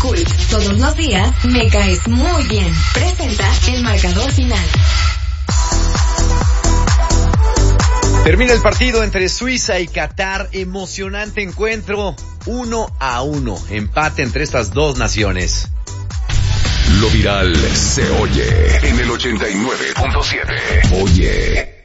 Yakult. Todos los días me caes muy bien. Presenta el marcador final. Termina el partido entre Suiza y Qatar. Emocionante encuentro. 1-1. Empate entre estas dos naciones. Lo viral se oye en el 89.7. Oye.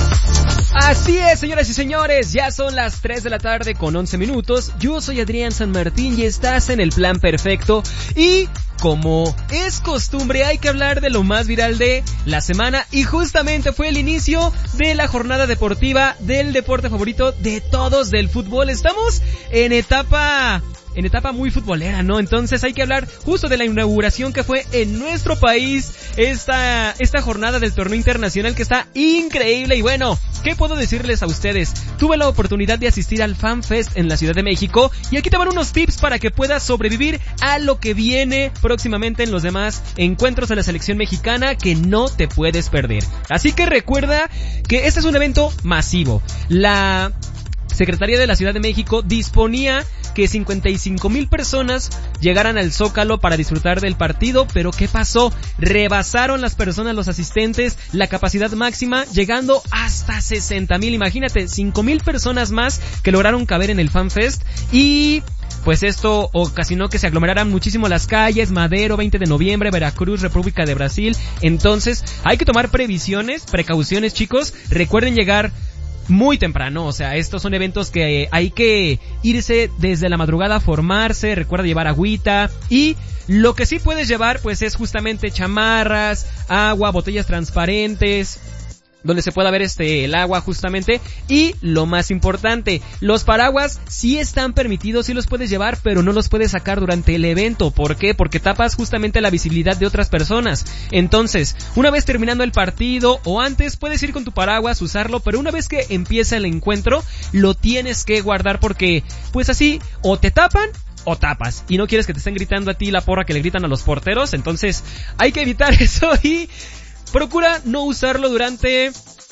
Así es, señoras y señores, ya son las 3 de la tarde con 11 minutos. Yo soy Adrián San Martín y estás en el plan perfecto. Y como es costumbre, hay que hablar de lo más viral de la semana. Y justamente fue el inicio de la jornada deportiva del deporte favorito de todos, del fútbol. Estamos en etapa muy futbolera, ¿no? Entonces hay que hablar justo de la inauguración que fue en nuestro país esta jornada del torneo internacional, que está increíble. Y bueno, ¿qué puedo decirles a ustedes? Tuve la oportunidad de asistir al Fan Fest en la Ciudad de México y aquí te van unos tips para que puedas sobrevivir a lo que viene próximamente en los demás encuentros de la selección mexicana que no te puedes perder. Así que recuerda que este es un evento masivo. La Secretaría de la Ciudad de México disponía que 55,000 personas llegaran al Zócalo para disfrutar del partido, pero ¿qué pasó? Rebasaron las personas, los asistentes, la capacidad máxima, llegando hasta 60,000. Imagínate, 5,000 personas más que lograron caber en el Fan Fest y pues esto ocasionó que se aglomeraran muchísimo las calles. Madero, 20 de noviembre, Veracruz, República de Brasil. Entonces hay que tomar precauciones, chicos. Recuerden llegar muy temprano, o sea, estos son eventos que hay que irse desde la madrugada a formarse. Recuerda llevar agüita y lo que sí puedes llevar pues es justamente chamarras, agua, botellas transparentes donde se pueda ver el agua justamente. Y lo más importante, los paraguas sí están permitidos, sí los puedes llevar, pero no los puedes sacar durante el evento. ¿Por qué? Porque tapas justamente la visibilidad de otras personas. Entonces, una vez terminando el partido o antes, puedes ir con tu paraguas, usarlo, pero una vez que empieza el encuentro, lo tienes que guardar porque, pues así, o te tapan o tapas, y no quieres que te estén gritando a ti la porra que le gritan a los porteros. Entonces, hay que evitar eso y procura no usarlo durante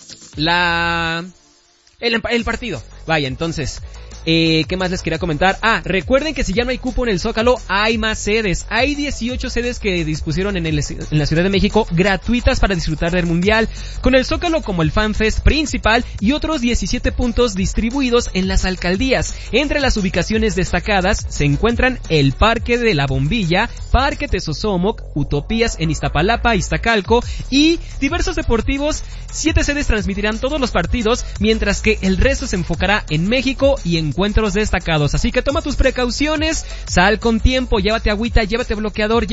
el partido. Vaya, entonces, ¿qué más les quería comentar? Recuerden que si ya no hay cupo en el Zócalo, hay más sedes. Hay 18 sedes que dispusieron en la Ciudad de México, gratuitas para disfrutar del Mundial, con el Zócalo como el Fan Fest principal y otros 17 puntos distribuidos en las alcaldías. Entre las ubicaciones destacadas se encuentran el Parque de la Bombilla, Parque Tezosomoc, Utopías en Iztapalapa, Iztacalco y diversos deportivos. 7 sedes transmitirán todos los partidos, mientras que el resto se enfocará en México y encuentros destacados. Así que toma tus precauciones, sal con tiempo, llévate agüita, llévate bloqueador,